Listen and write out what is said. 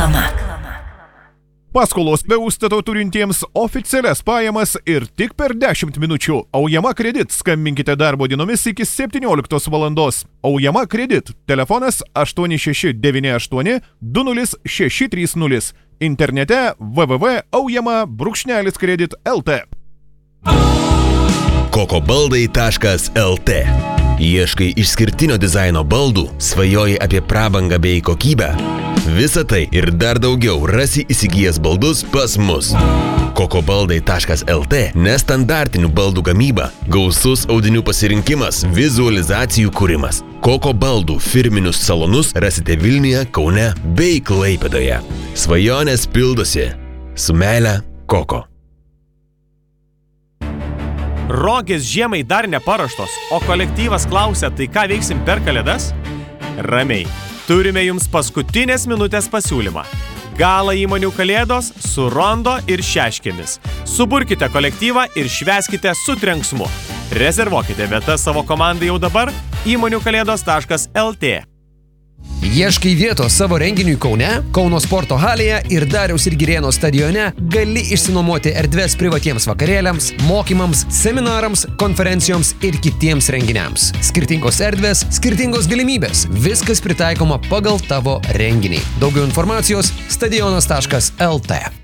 Reklama. Paskolos be užstato turintiems oficialias pajamas ir tik per 10 minučių. Aujama Kredit. Skambinkite darbo dienomis iki 17 valandos. Aujama Kredit. Telefonas 8698 20630. Internete www.aujama-kredit.lt. kokobaldai.lt. Ieškai išskirtinio dizaino baldų, svajoji apie prabangą bei kokybę. Visa tai ir dar daugiau rasi įsigijęs baldus pas mus. kokobaldai.lt. Nestandartinių baldų gamyba, gausus audinių pasirinkimas, vizualizacijų kūrimas. Koko baldų firminius salonus rasite Vilniuje, Kaune bei Klaipėdoje. Svajonės pildosi. Su meile, Koko. Rogės žiemai dar neparuoštos, o kolektyvas klausia, tai ką veiksim per kalėdas? Ramiai. Turime jums paskutinės minutės pasiūlymą. Gala įmonių kalėdos su rondo ir šeškėmis. Suburkite kolektyvą ir švęskite su trenksmu. Rezervuokite vietas savo komandai jau dabar įmoniųkalėdos.lt. Ieškai vietos savo renginiui Kaune, Kauno sporto halėje ir Dariaus ir Girėno stadione gali išsinuomoti erdves privatiems vakarėliams, mokymams, seminarams, konferencijoms ir kitiems renginiams. Skirtingos erdvės, skirtingos galimybės. Viskas pritaikoma pagal tavo renginį. Daugiau informacijos stadionas.lt.